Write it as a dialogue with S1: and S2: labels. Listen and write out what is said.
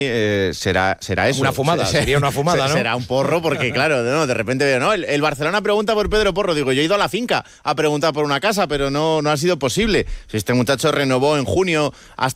S1: será eso.
S2: Una fumada, sería una fumada, ¿no?
S1: Será un porro porque, claro, de repente veo, ¿no? El Barcelona pregunta por Pedro Porro. Digo, yo he ido a la finca a preguntar por una casa, pero no ha sido posible. Si este muchacho renovó en junio hasta